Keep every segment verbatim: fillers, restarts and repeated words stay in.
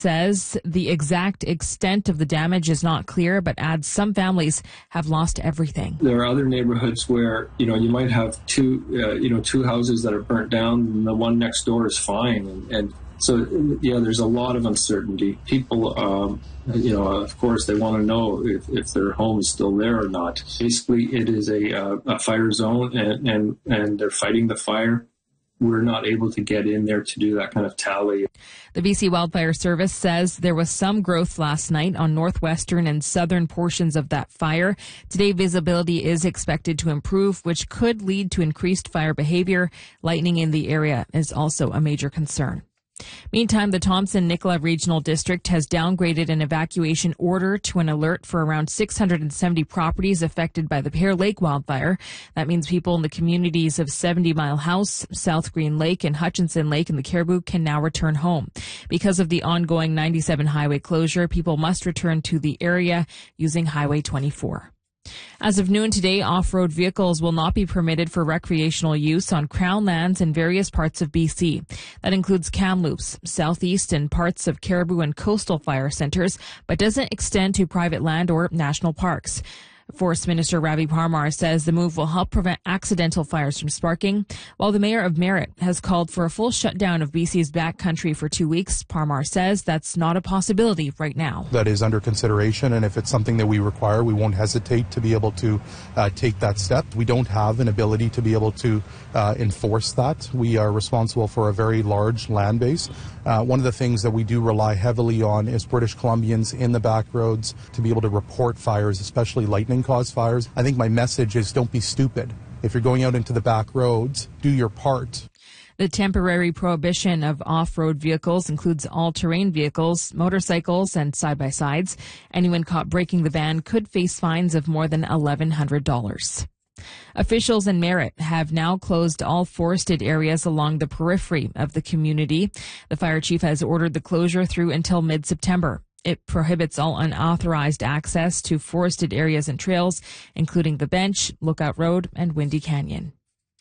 Says the exact extent of the damage is not clear, but adds some families have lost everything. There are other neighborhoods where, you know, you might have two, uh, you know, two houses that are burnt down and the one next door is fine. And, and so, yeah, there's a lot of uncertainty. People, um, you know, of course, they want to know if, if their home is still there or not. Basically, it is a, uh, a fire zone and, and, and they're fighting the fire. We're not able to get in there to do that kind of tally. The B C Wildfire Service says there was some growth last night on northwestern and southern portions of that fire. Today, visibility is expected to improve, which could lead to increased fire behavior. Lightning in the area is also a major concern. Meantime, the Thompson-Nicola Regional District has downgraded an evacuation order to an alert for around six hundred seventy properties affected by the Pear Lake wildfire. That means people in the communities of seventy Mile House, South Green Lake, and Hutchinson Lake in the Caribou can now return home. Because of the ongoing ninety-seven highway closure, people must return to the area using Highway twenty-four. As of noon today, off-road vehicles will not be permitted for recreational use on Crown lands in various parts of B C. That includes Kamloops, southeast and parts of Caribou and coastal fire centres, but doesn't extend to private land or national parks. Forest Minister Ravi Parmar says the move will help prevent accidental fires from sparking. While the mayor of Merritt has called for a full shutdown of B C's backcountry for two weeks, Parmar says that's not a possibility right now. That is under consideration, and if it's something that we require, we won't hesitate to be able to uh, take that step. We don't have an ability to be able to uh, enforce that. We are responsible for a very large land base. Uh, one of the things that we do rely heavily on is British Columbians in the back roads to be able to report fires, especially lightning-caused fires. I think my message is don't be stupid. If you're going out into the back roads, do your part. The temporary prohibition of off-road vehicles includes all-terrain vehicles, motorcycles, and side-by-sides. Anyone caught breaking the ban could face fines of more than eleven hundred dollars. Officials in Merritt have now closed all forested areas along the periphery of the community. The fire chief has ordered the closure through until mid-September. It prohibits all unauthorized access to forested areas and trails, including the Bench, Lookout Road, and Windy Canyon.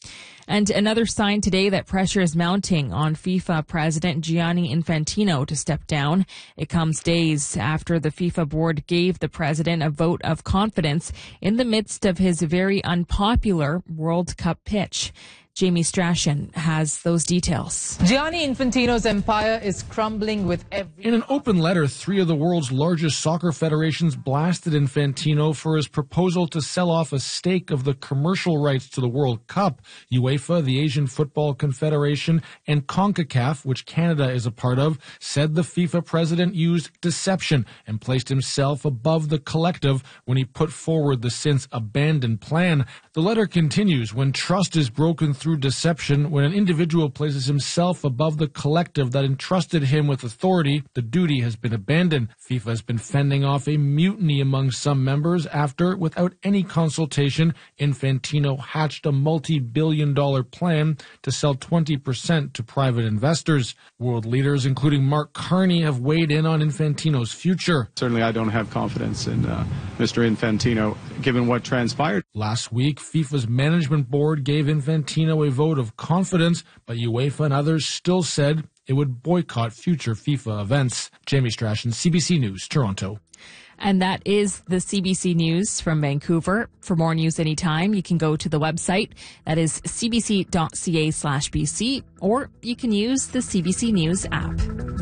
And another sign today that pressure is mounting on FIFA President Gianni Infantino to step down. It comes days after the FIFA board gave the president a vote of confidence in the midst of his very unpopular World Cup pitch. Jamie Strachan has those details. Gianni Infantino's empire is crumbling with every... In an open letter, three of the world's largest soccer federations blasted Infantino for his proposal to sell off a stake of the commercial rights to the World Cup. UEFA, the Asian Football Confederation, and CONCACAF, which Canada is a part of, said the FIFA president used deception and placed himself above the collective when he put forward the since abandoned plan. The letter continues, when trust is broken through deception, when an individual places himself above the collective that entrusted him with authority, the duty has been abandoned. FIFA has been fending off a mutiny among some members after, without any consultation, Infantino hatched a multi-billion dollar plan to sell twenty percent to private investors. World leaders, including Mark Carney, have weighed in on Infantino's future. Certainly I don't have confidence in uh, Mister Infantino, given what transpired. Last week, FIFA's management board gave Infantino a vote of confidence, but UEFA and others still said it would boycott future FIFA events. Jamie Strachan, C B C News, Toronto. And that is the C B C News from Vancouver. For more news anytime, you can go to the website. That is c b c dot c a slash b c, or you can use the C B C News app.